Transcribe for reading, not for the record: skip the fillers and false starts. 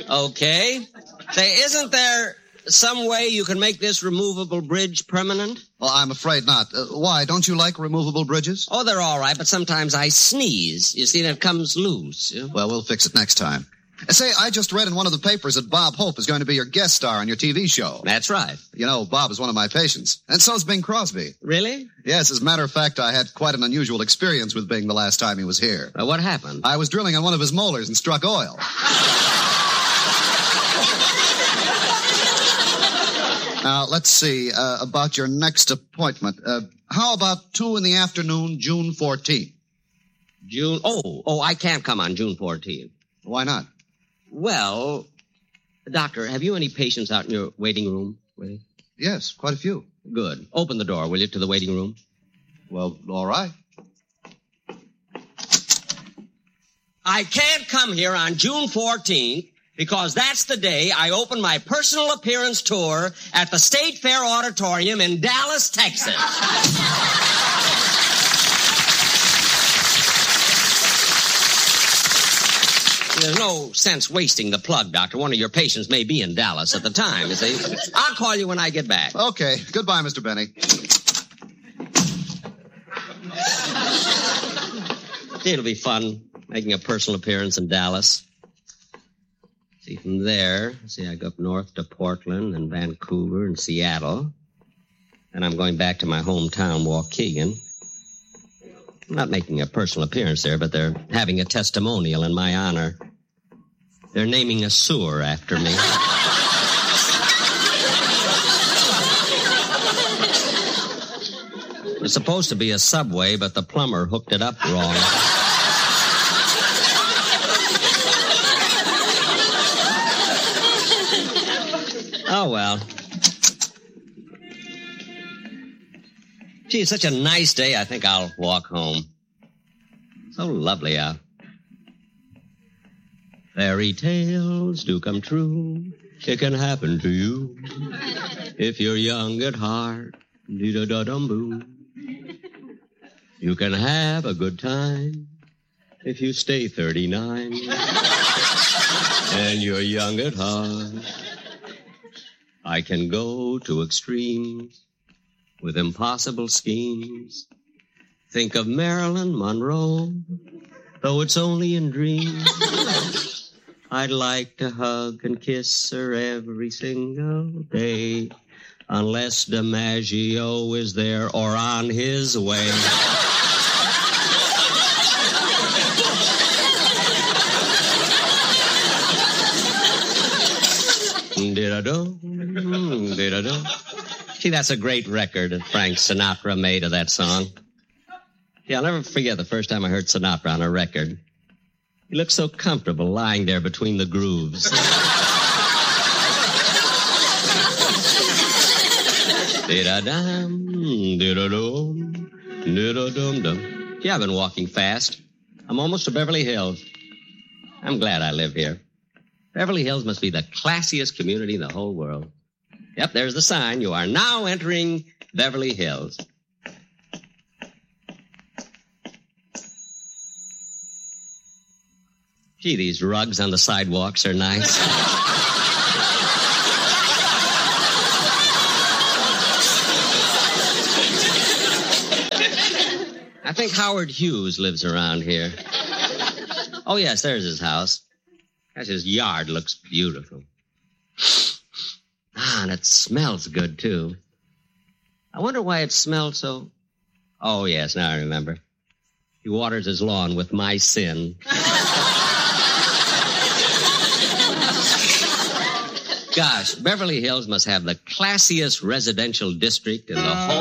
Okay. Say, isn't there some way you can make this removable bridge permanent? Well, I'm afraid not. Why? Don't you like removable bridges? Oh, they're all right, but sometimes I sneeze. You see, and it comes loose. Well, we'll fix it next time. Say, I just read in one of the papers that Bob Hope is going to be your guest star on your TV show. That's right. You know, Bob is one of my patients. And so's Bing Crosby. Really? Yes, as a matter of fact, I had quite an unusual experience with Bing the last time he was here. What happened? I was drilling on one of his molars and struck oil. Now, let's see, about your next appointment. How about 2 in the afternoon, June 14th? June? Oh, I can't come on June 14th. Why not? Well, Doctor, have you any patients out in your waiting room? Yes, quite a few. Good. Open the door, will you, to the waiting room? Well, all right. I can't come here on June 14th because that's the day I open my personal appearance tour at the State Fair Auditorium in Dallas, Texas. There's no sense wasting the plug, Doctor. One of your patients may be in Dallas at the time, you see. I'll call you when I get back. Okay. Goodbye, Mr. Benny. It'll be fun making a personal appearance in Dallas. See, from there, I go up north to Portland and Vancouver and Seattle. And I'm going back to my hometown, Waukegan. I'm not making a personal appearance there, but they're having a testimonial in my honor. They're naming a sewer after me. It was supposed to be a subway, but the plumber hooked it up wrong. Oh, well. Gee, it's such a nice day, I think I'll walk home. So lovely out. Fairy tales do come true. It can happen to you. If you're young at heart. Dee-da-da-dum-boo. You can have a good time if you stay 39. And you're young at heart. I can go to extremes with impossible schemes. Think of Marilyn Monroe, though it's only in dreams. I'd like to hug and kiss her every single day, unless DiMaggio is there or on his way. Dee-da-dum, dee-da-dum. Gee, that's a great record Frank Sinatra made of that song. Yeah, I'll never forget the first time I heard Sinatra on a record. He looked so comfortable lying there between the grooves. Dee-da-dum, dee-da-dum, dee-da-dum-dum. Gee, I've been walking fast. I'm almost to Beverly Hills. I'm glad I live here. Beverly Hills must be the classiest community in the whole world. Yep, there's the sign. You are now entering Beverly Hills. Gee, these rugs on the sidewalks are nice. I think Howard Hughes lives around here. Oh, yes, there's his house. Gosh, his yard looks beautiful. Ah, and it smells good, too. I wonder why it smells so... Oh, yes, now I remember. He waters his lawn with my sin. Gosh, Beverly Hills must have the classiest residential district in the whole...